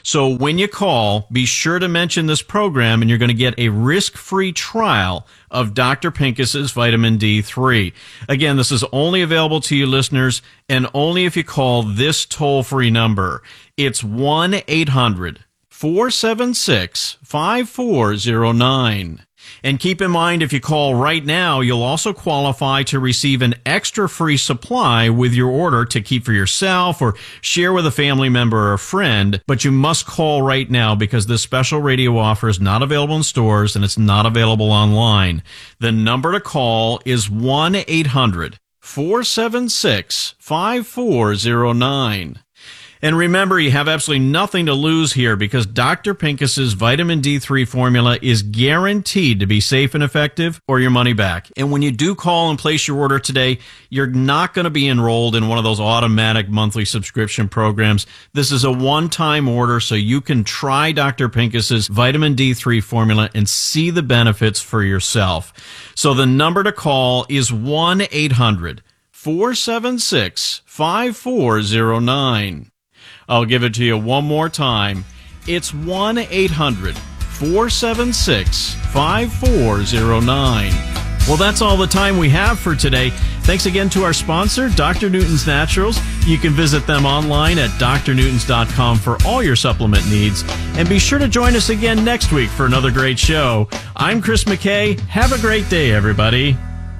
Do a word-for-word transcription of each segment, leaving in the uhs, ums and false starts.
So when you call, be sure to mention this program, and you're going to get a risk-free trial of Doctor Pincus's vitamin D three. Again, this is only available to you listeners, and only if you call this toll-free number. It's one eight hundred four seven six five four zero nine. And keep in mind, if you call right now, you'll also qualify to receive an extra free supply with your order to keep for yourself or share with a family member or a friend. But you must call right now because this special radio offer is not available in stores and it's not available online. The number to call is one eight hundred four seven six five four zero nine. And remember, you have absolutely nothing to lose here because Doctor Pincus's vitamin D three formula is guaranteed to be safe and effective or your money back. And when you do call and place your order today, you're not going to be enrolled in one of those automatic monthly subscription programs. This is a one-time order so you can try Doctor Pincus's vitamin D three formula and see the benefits for yourself. So the number to call is one eight hundred four seven six five four zero nine. I'll give it to you one more time. It's one eight hundred four seven six five four zero nine. Well, that's all the time we have for today. Thanks again to our sponsor, Doctor Newton's Naturals. You can visit them online at d r newtons dot com for all your supplement needs. And be sure to join us again next week for another great show. I'm Chris McKay. Have a great day, everybody.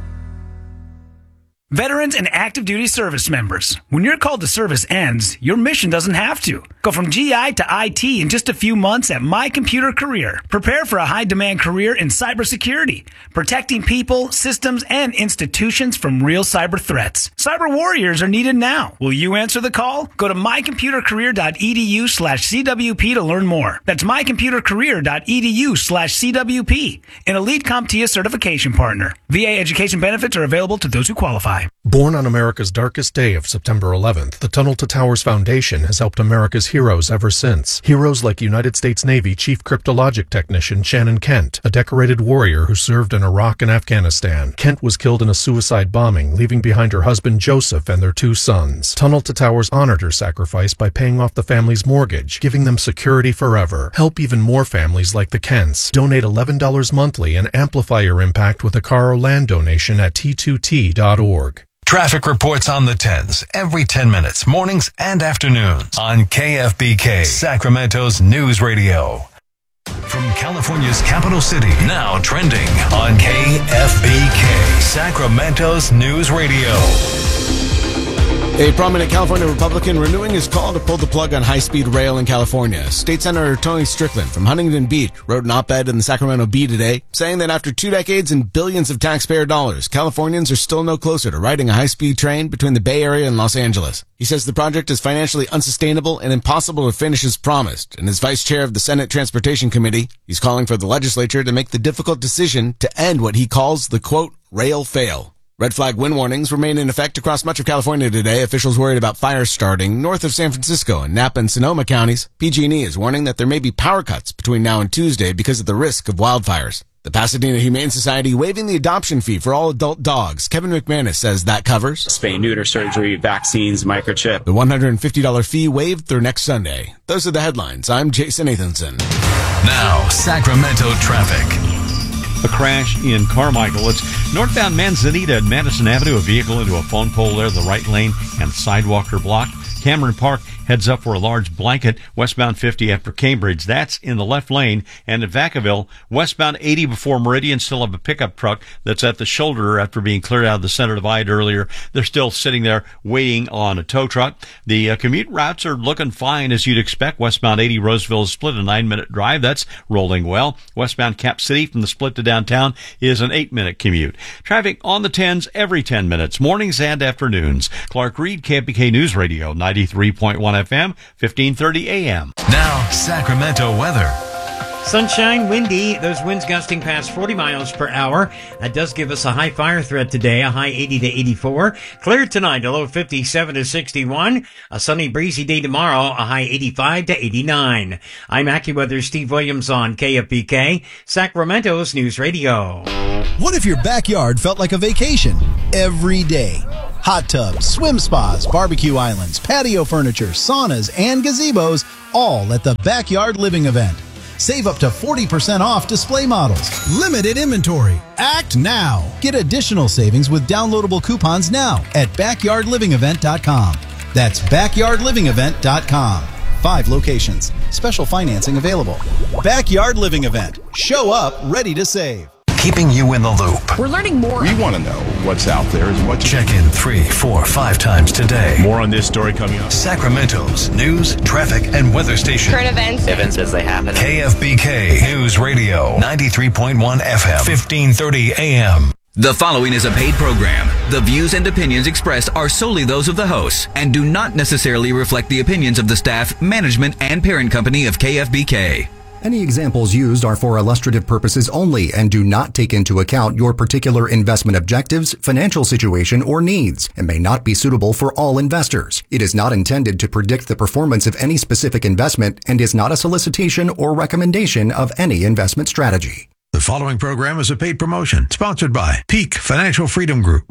Veterans and active duty service members, when your call to service ends, your mission doesn't have to. Go from G I to I T in just a few months at My Computer Career. Prepare for a high-demand career in cybersecurity, protecting people, systems, and institutions from real cyber threats. Cyber warriors are needed now. Will you answer the call? Go to my computer career dot e d u slash c w p to learn more. That's my computer career dot e d u slash c w p, an elite CompTIA certification partner. V A education benefits are available to those who qualify. Born on America's darkest day of September eleventh, the Tunnel to Towers Foundation has helped America's heroes ever since. Heroes like United States Navy Chief Cryptologic Technician Shannon Kent, a decorated warrior who served in Iraq and Afghanistan. Kent was killed in a suicide bombing, leaving behind her husband Joseph and their two sons. Tunnel to Towers honored her sacrifice by paying off the family's mortgage, giving them security forever. Help even more families like the Kents. Donate eleven dollars monthly and amplify your impact with a car or land donation at T two T dot org. Traffic reports on the tens every ten minutes, mornings and afternoons on K F B K, Sacramento's news radio. From California's capital city, now trending on K F B K, Sacramento's news radio. A prominent California Republican renewing his call to pull the plug on high-speed rail in California. State Senator Tony Strickland from Huntington Beach wrote an op-ed in the Sacramento Bee today saying that after two decades and billions of taxpayer dollars, Californians are still no closer to riding a high-speed train between the Bay Area and Los Angeles. He says the project is financially unsustainable and impossible to finish as promised. And as vice chair of the Senate Transportation Committee, he's calling for the legislature to make the difficult decision to end what he calls the, quote, rail fail. Red flag wind warnings remain in effect across much of California today. Officials worried about fires starting north of San Francisco in Napa and Sonoma counties. P G and E is warning that there may be power cuts between now and Tuesday because of the risk of wildfires. The Pasadena Humane Society waiving the adoption fee for all adult dogs. Kevin McManus says that covers spay, neuter surgery, vaccines, microchip. The one hundred fifty dollars fee waived through next Sunday. Those are the headlines. I'm Jason Nathanson. Now, Sacramento traffic. A crash in Carmichael. It's northbound Manzanita and Madison Avenue. A vehicle into a phone pole there, the right lane, and sidewalk are blocked. Cameron Park heads up for a large blanket, westbound fifty after Cambridge. That's in the left lane. And at Vacaville, westbound eighty before Meridian, still have a pickup truck that's at the shoulder after being cleared out of the center divide earlier. They're still sitting there waiting on a tow truck. The uh, commute routes are looking fine as you'd expect. Westbound eighty Roseville is split, a nine-minute drive. That's rolling well. Westbound Cap City from the split to downtown is an eight-minute commute. Traffic on the tens every ten minutes, mornings and afternoons. Clark Reed, K F B K News Radio, ninety-three point one F M, fifteen thirty A M. Now, Sacramento weather. Sunshine, windy, those winds gusting past forty miles per hour. That does give us a high fire threat today, a high eighty to eighty-four. Clear tonight, a low fifty-seven to sixty-one. A sunny, breezy day tomorrow, a high eighty-five to eighty-nine. I'm AccuWeather Steve Williams on K F B K, Sacramento's News Radio. What if your backyard felt like a vacation every day? Hot tubs, swim spas, barbecue islands, patio furniture, saunas, and gazebos all at the Backyard Living Event. Save up to forty percent off display models. Limited inventory. Act now. Get additional savings with downloadable coupons now at backyard living event dot com. That's backyard living event dot com. Five locations. Special financing available. Backyard Living Event. Show up ready to save. Keeping you in the loop. We're learning more. We want to know what's out there. And what Check in three, four, five times today. More on this story coming up. Sacramento's news, traffic, and weather station. Current events. Events as they happen. K F B K News Radio, ninety-three point one F M, fifteen thirty A M. The following is a paid program. The views and opinions expressed are solely those of the hosts and do not necessarily reflect the opinions of the staff, management, and parent company of K F B K. Any examples used are for illustrative purposes only and do not take into account your particular investment objectives, financial situation, or needs, and may not be suitable for all investors. It is not intended to predict the performance of any specific investment and is not a solicitation or recommendation of any investment strategy. The following program is a paid promotion sponsored by Peak Financial Freedom Group.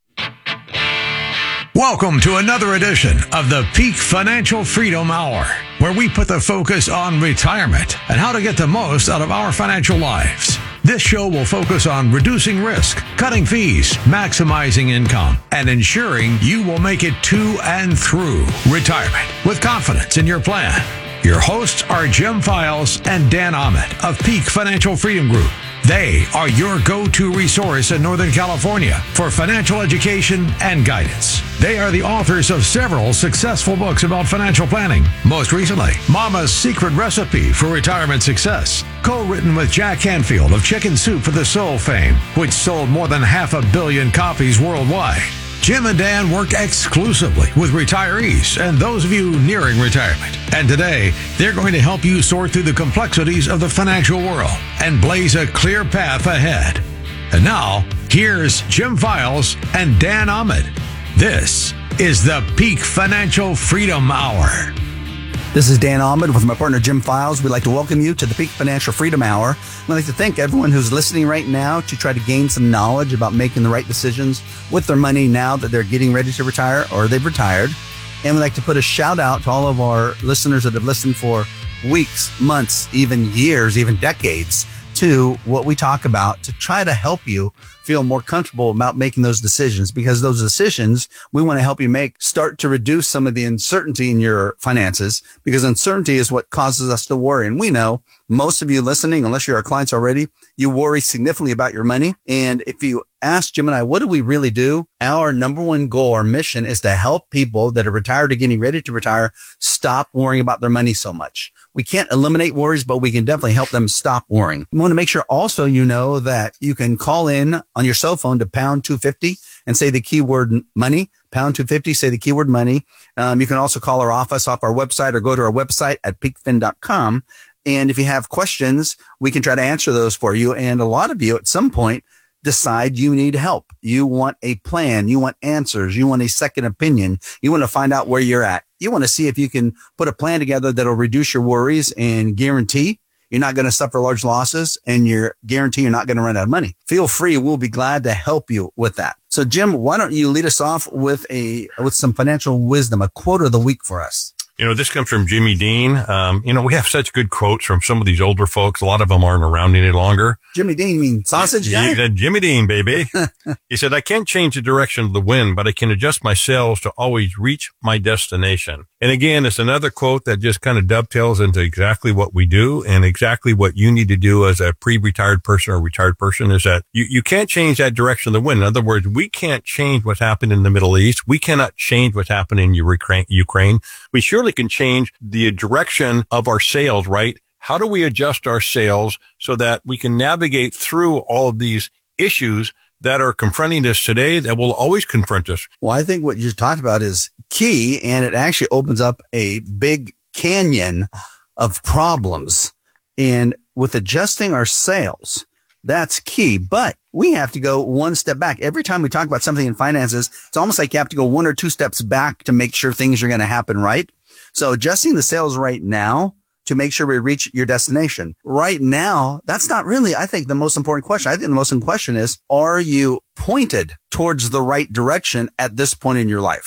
Welcome to another edition of the Peak Financial Freedom Hour, where we put the focus on retirement and how to get the most out of our financial lives. This show will focus on reducing risk, cutting fees, maximizing income, and ensuring you will make it to and through retirement with confidence in your plan. Your hosts are Jim Files and Dan Ahmed of Peak Financial Freedom Group. They are your go-to resource in Northern California for financial education and guidance. They are the authors of several successful books about financial planning. Most recently, Mama's Secret Recipe for Retirement Success, co-written with Jack Canfield of Chicken Soup for the Soul fame, which sold more than half a billion copies worldwide. Jim and Dan work exclusively with retirees and those of you nearing retirement. And today, they're going to help you sort through the complexities of the financial world and blaze a clear path ahead. And now, here's Jim Files and Dan Ahmed. This is the Peak Financial Freedom Hour. This is Dan Ahmed with my partner Jim Files. We'd like to welcome you to the Peak Financial Freedom Hour. We'd like to thank everyone who's listening right now to try to gain some knowledge about making the right decisions with their money now that they're getting ready to retire or they've retired. And we'd like to put a shout out to all of our listeners that have listened for weeks, months, even years, even decades to what we talk about to try to help you feel more comfortable about making those decisions, because those decisions we want to help you make start to reduce some of the uncertainty in your finances, because uncertainty is what causes us to worry. And we know most of you listening, unless you're our clients already, you worry significantly about your money. And if you ask Jim and I, what do we really do? Our number one goal, our mission is to help people that are retired or getting ready to retire stop worrying about their money so much. We can't eliminate worries, but we can definitely help them stop worrying. We want to make sure also you know that you can call in on your cell phone to pound two fifty and say the keyword money, pound two fifty, say the keyword money. Um, you can also call our office off our website or go to our website at peak fin dot com. And if you have questions, we can try to answer those for you. And a lot of you at some point decide you need help. You want a plan. You want answers. You want a second opinion. You want to find out where you're at. You want to see if you can put a plan together that'll reduce your worries and guarantee you're not going to suffer large losses and you're guarantee you're not going to run out of money. Feel free. We'll be glad to help you with that. So Jim, why don't you lead us off with a, with some financial wisdom, a quote of the week for us? You know, this comes from Jimmy Dean. Um, you know, we have such good quotes from some of these older folks. A lot of them aren't around any longer. Jimmy Dean mean sausage guy? Yeah, Jimmy Dean, baby. He said, I can't change the direction of the wind, but I can adjust my sails to always reach my destination. And again, it's another quote that just kind of dovetails into exactly what we do and exactly what you need to do as a pre-retired person or retired person is that you, you can't change that direction of the wind. In other words, we can't change what's happened in the Middle East. We cannot change what's happened in Ukraine. We surely can change the direction of our sails, right? How do we adjust our sails so that we can navigate through all of these issues that are confronting us today that will always confront us? Well, I think what you talked about is key, and it actually opens up a big canyon of problems. And with adjusting our sails, that's key. But we have to go one step back. Every time we talk about something in finances, it's almost like you have to go one or two steps back to make sure things are going to happen right. So adjusting the sails right now to make sure we reach your destination right now, that's not really, I think, the most important question. I think the most important question is, are you pointed towards the right direction at this point in your life?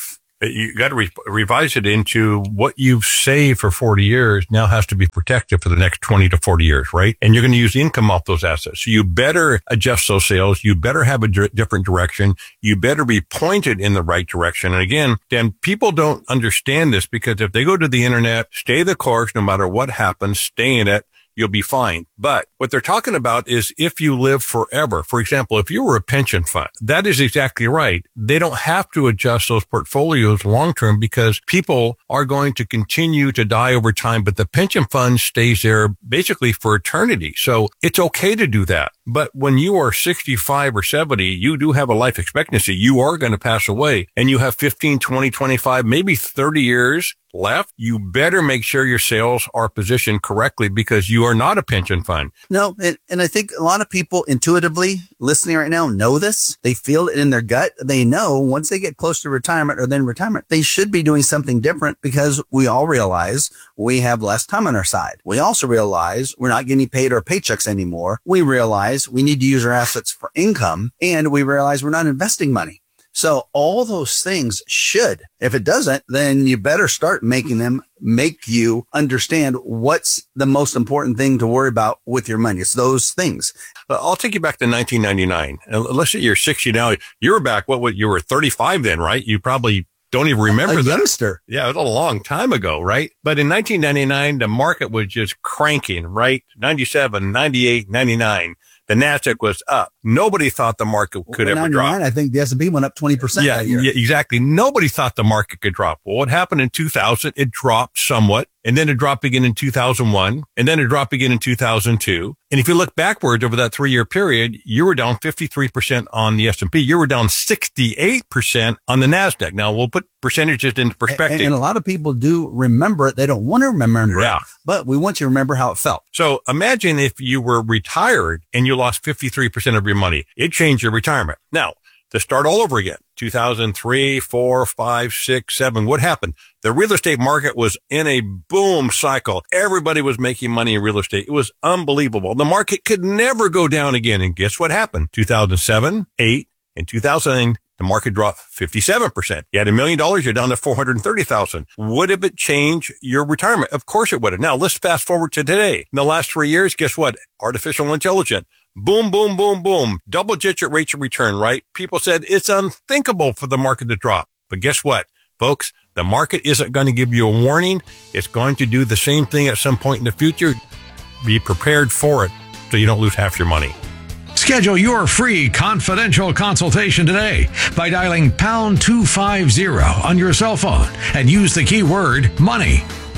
You got to re- revise it into what you've saved for forty years now has to be protected for the next twenty to forty years, right? And you're going to use the income off those assets. So you better adjust those sales. You better have a d- different direction. You better be pointed in the right direction. And again, Dan, people don't understand this because if they go to the internet, stay the course, no matter what happens, stay in it, you'll be fine. But what they're talking about is if you live forever. For example, if you were a pension fund, that is exactly right. They don't have to adjust those portfolios long term because people are going to continue to die over time, but the pension fund stays there basically for eternity. So it's okay to do that. But when you are sixty-five or seventy, you do have a life expectancy. You are going to pass away and you have fifteen, twenty, twenty-five, maybe thirty years left. You better make sure your sales are positioned correctly because you are not a pension fund. No, and, and I think a lot of people intuitively listening right now know this. They feel it in their gut. They know once they get close to retirement or then retirement, they should be doing something different because we all realize we have less time on our side. We also realize we're not getting paid our paychecks anymore. We realize we need to use our assets for income, and we realize we're not investing money. So all those things should, if it doesn't, then you better start making them make you understand what's the most important thing to worry about with your money. It's those things. Uh, I'll take you back to nineteen ninety-nine. And let's say you're sixty now. You were back, what, what, you were thirty-five then, right? You probably don't even remember a that. youngster. Yeah, it was a long time ago, right? But in nineteen ninety-nine, the market was just cranking, right? ninety-seven, ninety-eight, ninety-nine. The NASDAQ was up. Nobody thought the market could Well, ever drop. I think the S and P went up twenty percent Yeah, that year. yeah, exactly. Nobody thought the market could drop. Well, what happened in two thousand? It dropped somewhat, and then it dropped again in two thousand one, and then it dropped again in two thousand two. And if you look backwards over that three-year period, you were down fifty-three percent on the S and P. You were down sixty-eight percent on the NASDAQ. Now, we'll put percentages into perspective. And, and a lot of people do remember it. They don't want to remember Yeah. it, but we want you to remember how it felt. So imagine if you were retired and you lost fifty-three percent of your money. It changed your retirement. Now, to start all over again, two thousand three, four, five, six, seven, what happened? The real estate market was in a boom cycle. Everybody was making money in real estate. It was unbelievable. The market could never go down again. And guess what happened? two thousand seven, eight, and two thousand nine, the market dropped fifty-seven percent. You had a million dollars, you're down to four hundred thirty thousand. Would have it changed your retirement? Of course it would have. Now let's fast forward to today. In the last three years, guess what? Artificial intelligence. Boom, boom, boom, boom. Double digit rates of return, right? People said it's unthinkable for the market to drop. But guess what, folks? The market isn't going to give you a warning. It's going to do the same thing at some point in the future. Be prepared for it so you don't lose half your money. Schedule your free confidential consultation today by dialing pound two fifty on your cell phone and use the keyword money.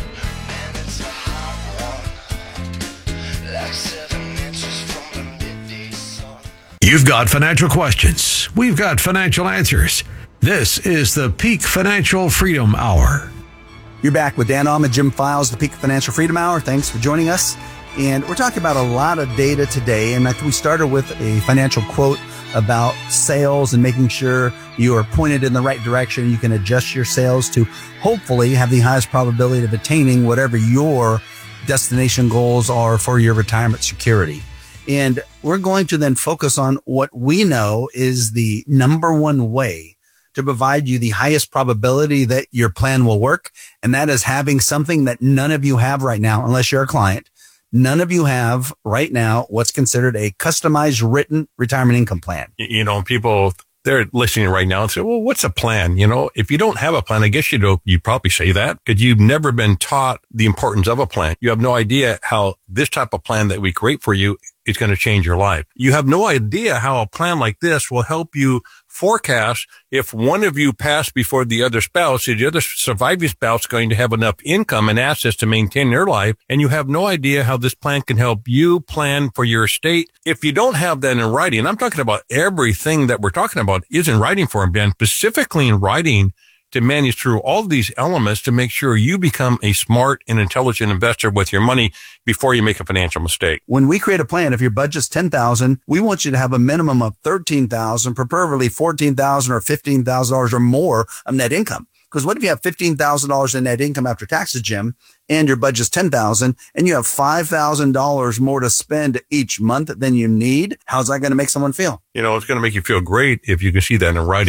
You've got financial questions. We've got financial answers. This is the Peak Financial Freedom Hour. You're back with Dan Alm and Jim Files, the Peak Financial Freedom Hour. Thanks for joining us. And we're talking about a lot of data today. And we started with a financial quote about sales and making sure you are pointed in the right direction. You can adjust your sales to hopefully have the highest probability of attaining whatever your destination goals are for your retirement security. And we're going to then focus on what we know is the number one way to provide you the highest probability that your plan will work. And that is having something that none of you have right now, unless you're a client. None of you have right now what's considered a customized written retirement income plan. You know, people, they're listening right now and say, well, what's a plan? You know, if you don't have a plan, I guess you don't, you probably say that because you've never been taught the importance of a plan. You have no idea how this type of plan that we create for you is going to change your life. You have no idea how a plan like this will help you forecast if one of you passed before the other spouse, is the other surviving spouse going to have enough income and assets to maintain their life? And you have no idea how this plan can help you plan for your estate. If you don't have that in writing, and I'm talking about everything that we're talking about is in writing for them, Ben, specifically in writing to manage through all of these elements to make sure you become a smart and intelligent investor with your money before you make a financial mistake. When we create a plan, if your budget's ten thousand dollars, we want you to have a minimum of thirteen thousand dollars, preferably fourteen thousand dollars or fifteen thousand dollars or more of net income. Because what if you have fifteen thousand dollars in net income after taxes, Jim, and your budget's ten thousand dollars and you have five thousand dollars more to spend each month than you need? How's that going to make someone feel? You know, it's going to make you feel great if you can see that in writing.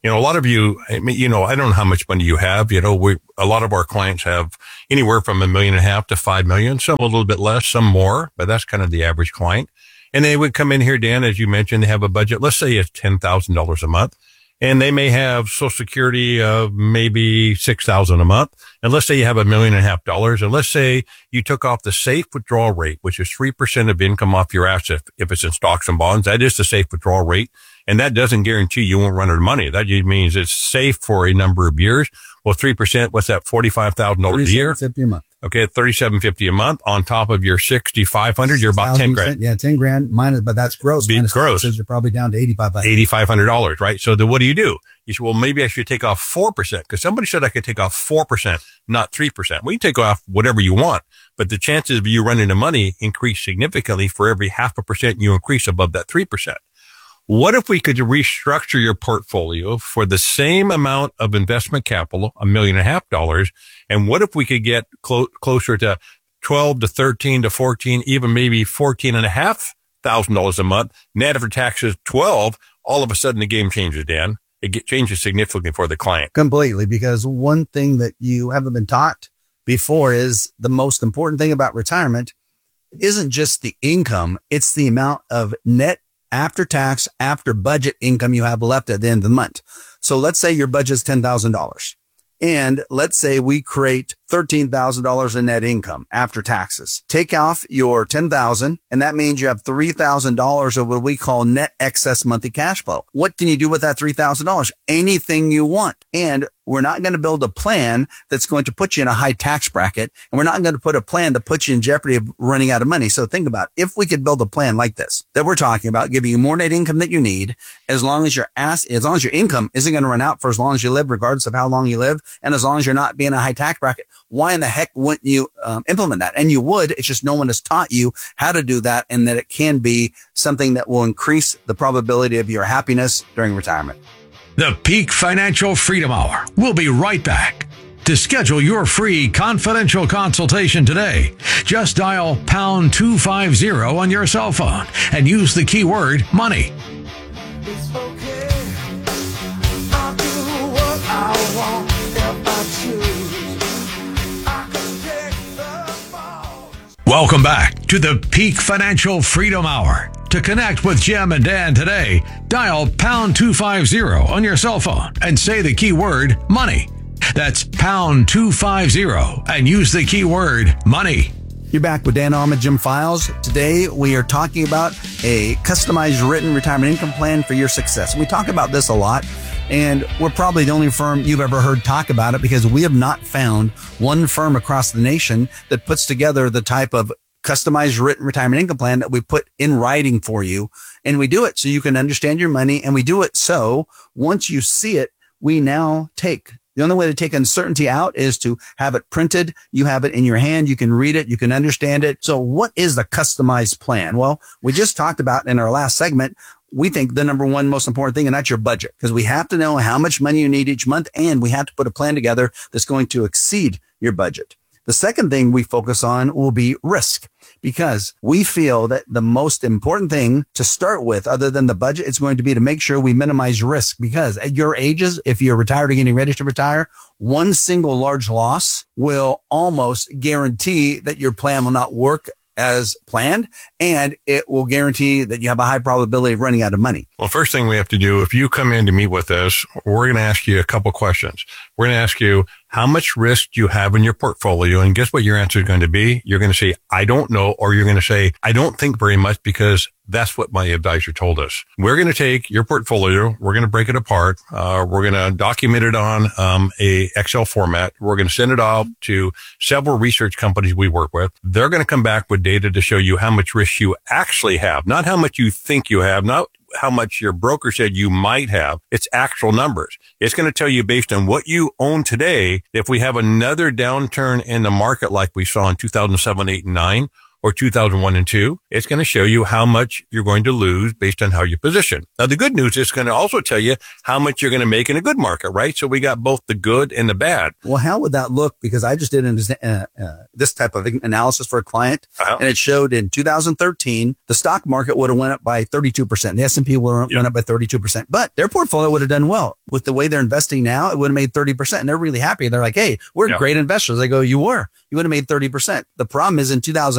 You know, a lot of you, I mean, you know, I don't know how much money you have. You know, we, a lot of our clients have anywhere from a million and a half to five million, some a little bit less, some more, but that's kind of the average client. And they would come in here, Dan, as you mentioned, they have a budget. Let's say it's ten thousand dollars a month, and they may have Social Security of maybe six thousand dollars a month. And let's say you have a million and a half dollars. And let's say you took off the safe withdrawal rate, which is three percent of income off your assets. If it's in stocks and bonds, that is the safe withdrawal rate. And that doesn't guarantee you won't run out of money. That just means it's safe for a number of years. Well, three percent, what's that? forty-five thousand dollars a year? fifty a month. Okay. thirty-seven fifty a month on top of your sixty-five hundred. You're about ten grand. Yeah. ten grand minus, but that's gross. Be minus gross. You're probably down to eighty-five hundred. eighty-five hundred dollars, right? So then what do you do? You say, well, maybe I should take off four percent because somebody said I could take off four percent, not three percent. Well, you take off whatever you want, but the chances of you running the money increase significantly for every half a percent you increase above that three percent. What if we could restructure your portfolio for the same amount of investment capital, a million and a half dollars? And what if we could get clo- closer to twelve to thirteen to fourteen, even maybe fourteen and a half thousand dollars a month, net after taxes twelve? All of a sudden the game changes, Dan. It get, changes significantly for the client. Completely, because one thing that you haven't been taught before is the most important thing about retirement isn't just the income. It's the amount of net after tax, after budget income you have left at the end of the month. So let's say your budget is ten thousand dollars. And let's say we create thirteen thousand dollars in net income after taxes. Take off your ten thousand dollars, and that means you have three thousand dollars of what we call net excess monthly cash flow. What can you do with that three thousand dollars? Anything you want. And we're not going to build a plan that's going to put you in a high tax bracket, and we're not going to put a plan that puts you in jeopardy of running out of money. So think about it. If we could build a plan like this that we're talking about, giving you more net income that you need, as long as your ass, as long as your income isn't going to run out for as long as you live, regardless of how long you live, and as long as you're not being a high tax bracket, why in the heck wouldn't you um, implement that? And you would. It's just no one has taught you how to do that, and that it can be something that will increase the probability of your happiness during retirement. The Peak Financial Freedom Hour. We'll be right back. To schedule your free confidential consultation today, just dial pound two fifty on your cell phone and use the keyword money. It's okay. I'll do what I want if I choose. I can take the ball. Welcome back to the Peak Financial Freedom Hour. To connect with Jim and Dan today, dial pound two fifty on your cell phone and say the keyword money. That's pound two fifty and use the keyword money. You're back with Dan Ahmed, Jim Files. Today, we are talking about a customized written retirement income plan for your success. We talk about this a lot, and we're probably the only firm you've ever heard talk about it because we have not found one firm across the nation that puts together the type of customized written retirement income plan that we put in writing for you. And we do it so you can understand your money. And we do it so once you see it, we now take the only way to take uncertainty out is to have it printed. You have it in your hand. You can read it. You can understand it. So what is the customized plan? Well, we just talked about in our last segment, we think the number one most important thing, and that's your budget, because we have to know how much money you need each month, and we have to put a plan together that's going to exceed your budget. The second thing we focus on will be risk, because we feel that the most important thing to start with, other than the budget, is going to be to make sure we minimize risk, because at your ages, if you're retired or getting ready to retire, one single large loss will almost guarantee that your plan will not work as planned, and it will guarantee that you have a high probability of running out of money. Well, first thing we have to do, if you come in to meet with us, we're going to ask you a couple questions. We're going to ask you, how much risk do you have in your portfolio? And guess what your answer is going to be? You're going to say, I don't know. Or you're going to say, I don't think very much, because that's what my advisor told us. We're going to take your portfolio. We're going to break it apart. Uh, we're going to document it on um, a Excel format. We're going to send it off to several research companies we work with. They're going to come back with data to show you how much risk you actually have, not how much you think you have, not how much your broker said you might have. It's actual numbers. It's going to tell you, based on what you own today, if we have another downturn in the market like we saw in two thousand seven, eight, and nine, or two thousand one and two. It's going to show you how much you're going to lose based on how you position. Now, the good news is it's going to also tell you how much you're going to make in a good market, right? So we got both the good and the bad. Well, how would that look? Because I just did an, uh, uh, this type of analysis for a client, uh-huh. and it showed in two thousand thirteen, the stock market would have went up by thirty-two percent. The S and P would have yep. went up by thirty-two percent, but their portfolio would have done well. With the way they're investing now, it would have made thirty percent, and they're really happy. They're like, hey, we're yep. great investors. I go, you were. You would have made thirty percent. The problem is in two thousand